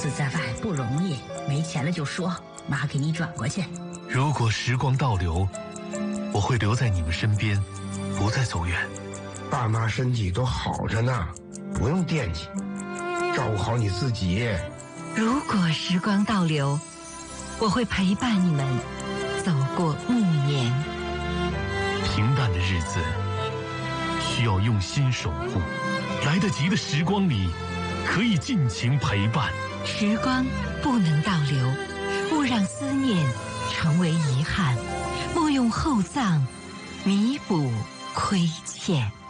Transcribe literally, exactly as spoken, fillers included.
子在外不容易，没钱了就说，妈给你转过去。 如果时光倒流，我会留在你们身边，不再走远。 爸妈身体都好着呢，不用惦记，照顾好你自己。 如果时光倒流，我会陪伴你们走过暮年。 平淡的日子需要用心守护，来得及的时光里可以尽情陪伴。 时光不能倒流，勿让思念成为遗憾，莫用厚葬弥补亏欠。